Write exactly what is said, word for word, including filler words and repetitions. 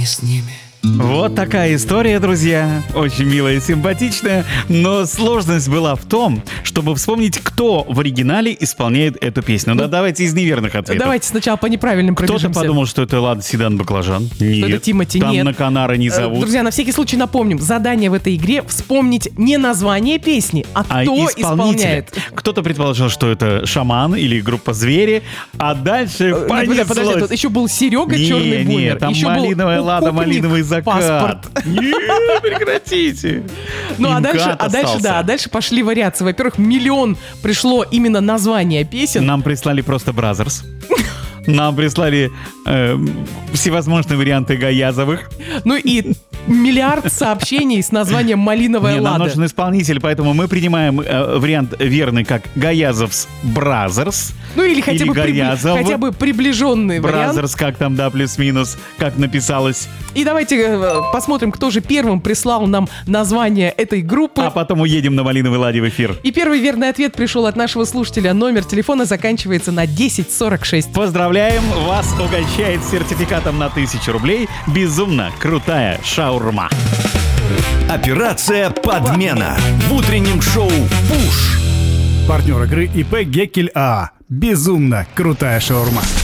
не с ними. Вот такая история, друзья. Очень милая и симпатичная. Но сложность была в том, чтобы вспомнить, кто в оригинале исполняет эту песню. Ну, да, давайте из неверных ответов. Давайте сначала по неправильным пробежимся. Кто-то подумал, что это Лада Седан Баклажан. Нет. это Тимати, там нет. на Канара не зовут. Друзья, на всякий случай напомним. Задание в этой игре вспомнить не название песни, а, а кто исполнителя. исполняет. Кто-то предположил, что это Шаман или группа Звери, а дальше понеслось. Подожди, тут еще был Серега не, Черный Бумер. Нет, там еще малиновая был Лада, укупник, малиновый закат. Паспорт. Нет, прекратите. Ну а Имкат дальше, а дальше, остался. да, а дальше пошли вариации. Во-первых, миллион пришло именно название песен. Нам прислали просто Бразерс. Нам прислали э, всевозможные варианты Гаязовых. Ну и миллиард сообщений с названием «Малиновая Не, нам Лада». нужен исполнитель, поэтому мы принимаем э, вариант верный как Гаязовс Бразерс. Ну или хотя, или бы, прибли- Гаязов. хотя бы приближенный вариант. Бразерс, как там, да, плюс-минус, как написалось. И давайте э, посмотрим, кто же первым прислал нам название этой группы. А потом уедем на Малиновой Ладе в эфир. И первый верный ответ пришел от нашего слушателя. Номер телефона заканчивается на десять сорок шесть. Поздравляем! Вас угощает сертификатом на тысячу рублей безумно крутая шаурма. Операция «Подмена» в утреннем шоу «Пуш». Партнер игры ИП «Геккель АА». Безумно крутая шаурма.